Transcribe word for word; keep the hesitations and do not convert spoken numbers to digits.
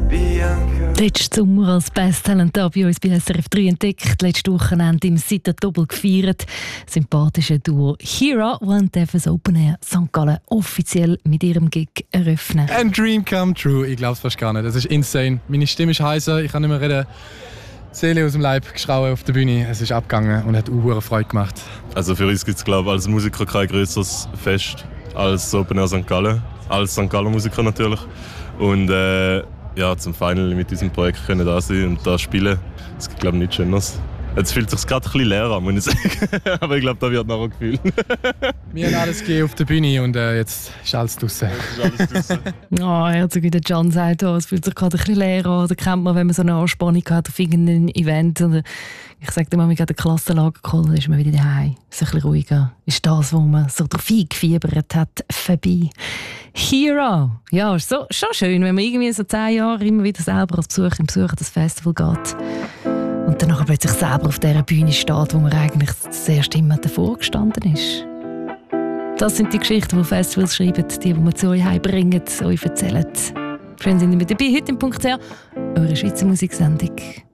Letzten Sommer als Best Talent da bei uns bei S R F drei entdeckt, letztes Wochenende im Sita Doppel gefeiert. Sympathische Duo Hira wollen das Open Air Sankt Gallen offiziell mit ihrem Gig eröffnen. Ein Dream come true, ich glaube es fast gar nicht. Das ist insane. Meine Stimme ist heiser, ich kann nicht mehr reden. Die Seele aus dem Leib geschrauen auf der Bühne. Es ist abgegangen und hat auch Freude gemacht. Also für uns gibt es, glaube ich, als Musiker kein grösseres Fest als Open Air Sankt Gallen. Als Sankt Gallen Musiker natürlich. Und äh, ja, zum Final mit diesem Projekt können da sein und da spielen. Es gibt, glaube ich, nichts Schöneres. Jetzt fühlt es sich gerade ein bisschen leer an, muss ich sagen. Aber ich glaube, da wird nachher gefühlt. Wir haben alles gegeben auf der Bühne und äh, jetzt ist alles draussen. Ja, oh, herzog wie der Can sagt, oh, es fühlt sich gerade ein bisschen leer an. Da kennt man, wenn man so eine Anspannung hat auf irgendein Event. Oder ich sage dir mal, wir haben den Klassenlager geholt, dann ist man wieder daheim. Ist ein bisschen ruhiger. Ist das, wo man so drauf eingefiebert hat, vorbei. Hira. Ja, ist so, schon schön, wenn man irgendwie so zehn Jahre immer wieder selber als Besucher im Besucher das Festival geht. Und dann plötzlich selber auf dieser Bühne steht, wo man eigentlich das erste Mal davor gestanden ist. Das sind die Geschichten, die Festivals schreiben, die, die wir zu euch heimbringen, euch erzählen. Schön, sind ihr mit dabei. Heute im Punkt C, eure Schweizer Musiksendung.